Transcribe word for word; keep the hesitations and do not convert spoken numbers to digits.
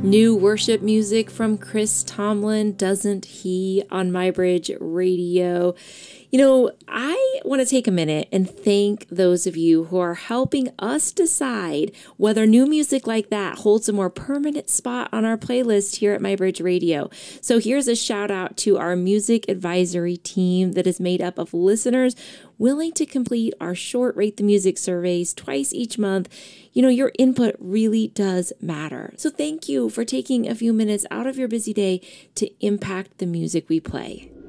New worship music from Chris Tomlin, Doesn't He, on MyBridge Radio. You know, I want to take a minute and thank those of you who are helping us decide whether new music like that holds a more permanent spot on our playlist here at MyBridge Radio. So here's a shout out to our music advisory team that is made up of listeners willing to complete our short Rate the Music surveys twice each month. You know, your input really does matter. So thank you for taking a few minutes out of your busy day to impact the music we play.